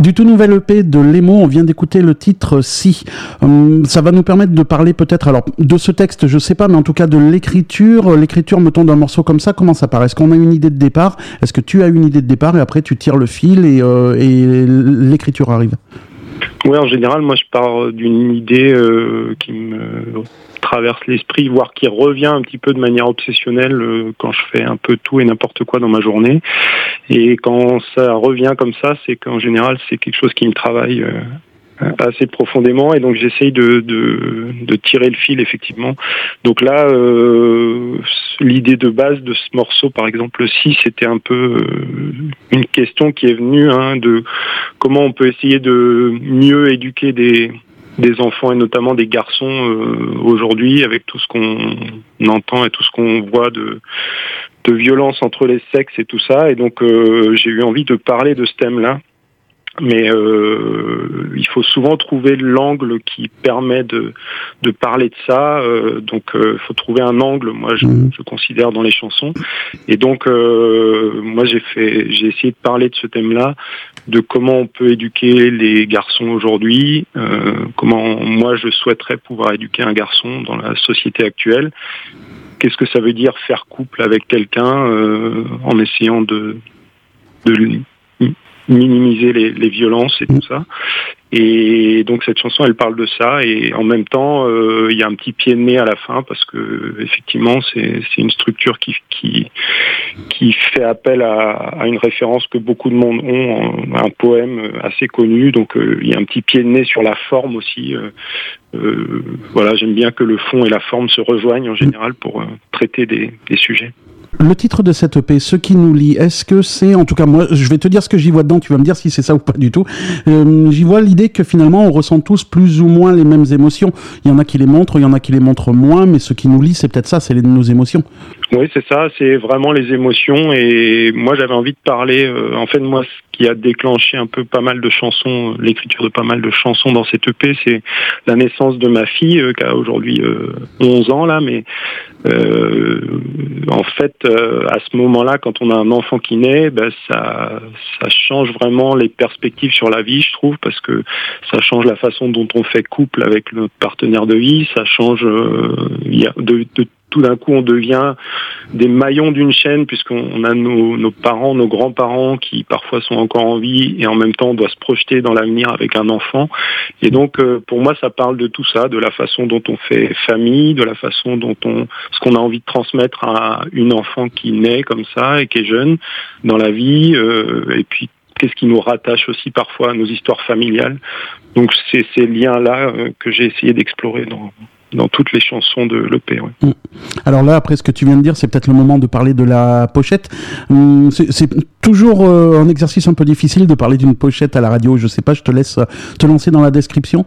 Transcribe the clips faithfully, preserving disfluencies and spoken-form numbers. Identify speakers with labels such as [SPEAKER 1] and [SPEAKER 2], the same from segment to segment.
[SPEAKER 1] Du tout nouvel E P de Lemo, on vient d'écouter le titre Si. Hum, ça va nous permettre de parler peut-être, alors de ce texte, je sais pas, mais en tout cas de l'écriture. L'écriture, mettons, d'un morceau comme ça, comment ça part ? Est-ce qu'on a une idée de départ ? Est-ce que tu as une idée de départ et après tu tires le fil et, euh, et l'écriture arrive ?
[SPEAKER 2] Oui, en général, moi je pars d'une idée euh, qui me traverse l'esprit, voire qui revient un petit peu de manière obsessionnelle euh, quand je fais un peu tout et n'importe quoi dans ma journée. Et quand ça revient comme ça, c'est qu'en général, c'est quelque chose qui me travaille euh, assez profondément. Et donc j'essaye de, de, de tirer le fil, effectivement. Donc là, euh, l'idée de base de ce morceau, par exemple, Si, c'était un peu euh, une question qui est venue hein, de comment on peut essayer de mieux éduquer des... des enfants et notamment des garçons euh, aujourd'hui avec tout ce qu'on entend et tout ce qu'on voit de, de violence entre les sexes et tout ça. Et donc euh, j'ai eu envie de parler de ce thème-là. Mais euh, il faut souvent trouver l'angle qui permet de, de parler de ça. Euh, donc il euh, faut trouver un angle, moi je, je considère, dans les chansons. Et donc euh, moi j'ai fait, j'ai essayé de parler de ce thème-là, de comment on peut éduquer les garçons aujourd'hui, euh, comment moi je souhaiterais pouvoir éduquer un garçon dans la société actuelle. Qu'est-ce que ça veut dire faire couple avec quelqu'un euh, en essayant de, de minimiser les, les violences et tout ça. Et donc cette chanson, elle parle de ça, et en même temps, euh, il y a un petit pied de nez à la fin parce que effectivement, c'est, c'est une structure qui qui qui fait appel à, à une référence que beaucoup de monde ont, un poème assez connu. Donc euh, il y a un petit pied de nez sur la forme aussi. Euh, euh, voilà, j'aime bien que le fond et la forme se rejoignent en général pour euh, traiter des, des sujets.
[SPEAKER 1] Le titre de cette E P, Ce qui nous lie, est-ce que c'est, en tout cas moi, je vais te dire ce que j'y vois dedans, tu vas me dire si c'est ça ou pas du tout. Euh, j'y vois l'idée que finalement on ressent tous plus ou moins les mêmes émotions. Il y en a qui les montrent, il y en a qui les montrent moins, mais ce qui nous lie, c'est peut-être ça, c'est les, nos émotions.
[SPEAKER 2] Oui, c'est ça, c'est vraiment les émotions. Et moi j'avais envie de parler, euh, en fait moi ce qui a déclenché un peu pas mal de chansons, l'écriture de pas mal de chansons dans cette E P, c'est la naissance de ma fille, euh, qui a aujourd'hui euh, onze ans là, mais euh, en fait euh, à ce moment-là, quand on a un enfant qui naît, ben, ça, ça change vraiment les perspectives sur la vie, je trouve, parce que ça change la façon dont on fait couple avec notre partenaire de vie, ça change euh, y a de, de tout d'un coup, on devient des maillons d'une chaîne, puisqu'on a nos, nos parents, nos grands-parents qui parfois sont encore en vie, et en même temps on doit se projeter dans l'avenir avec un enfant. Et donc euh, pour moi ça parle de tout ça, de la façon dont on fait famille, de la façon dont on, ce qu'on a envie de transmettre à une enfant qui naît comme ça et qui est jeune dans la vie, euh, et puis qu'est-ce qui nous rattache aussi parfois à nos histoires familiales. Donc c'est ces liens-là euh, que j'ai essayé d'explorer dans dans toutes les chansons de l'E P. Ouais.
[SPEAKER 1] Alors là, après ce que tu viens de dire, c'est peut-être le moment de parler de la pochette. C'est, c'est toujours euh, un exercice un peu difficile de parler d'une pochette à la radio. Je sais pas, je te laisse te lancer dans la description.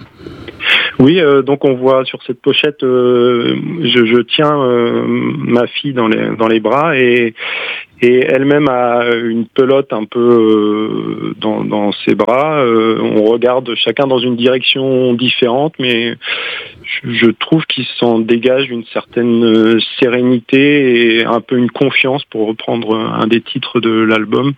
[SPEAKER 2] Oui, euh, donc on voit sur cette pochette, euh, je, je tiens euh, ma fille dans les dans les bras et et elle-même a une pelote un peu euh, dans dans ses bras. Euh, on regarde chacun dans une direction différente, mais je, je trouve qu'il s'en dégage une certaine sérénité et un peu une confiance, pour reprendre un des titres de l'album.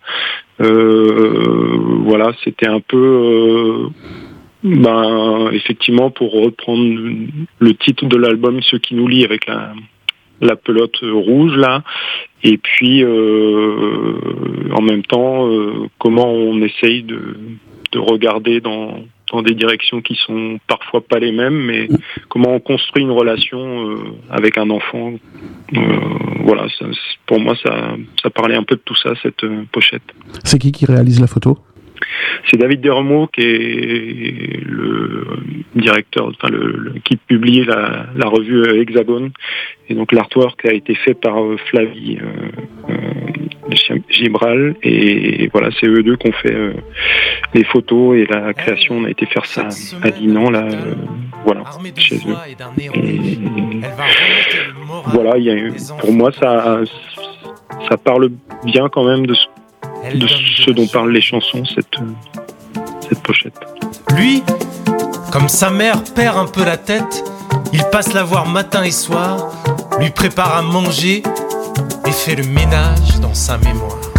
[SPEAKER 2] Euh, voilà, c'était un peu euh, Ben, effectivement, pour reprendre le titre de l'album, Ce qui nous lie, avec la, la pelote rouge, là. Et puis, euh, en même temps, euh, comment on essaye de, de regarder dans, dans des directions qui sont parfois pas les mêmes, mais comment on construit une relation euh, avec un enfant. Euh, voilà, ça, pour moi, ça, ça parlait un peu de tout ça, cette euh, pochette.
[SPEAKER 1] C'est qui qui réalise la photo ?
[SPEAKER 2] C'est David Dermot qui est le directeur, enfin le, le qui publie la, la revue Hexagone, et donc l'artwork a été fait par Flavie euh, euh, Gibral, et voilà, c'est eux deux qui ont fait euh, les photos et la création. On a été faire ça à Dinan, là, euh, voilà, chez eux. Et voilà, il y a, pour moi ça ça parle bien quand même de ce de ce dont parlent les chansons, cette, cette pochette.
[SPEAKER 3] Lui, comme sa mère perd un peu la tête, il passe la voir matin et soir, lui prépare à manger et fait le ménage dans sa mémoire.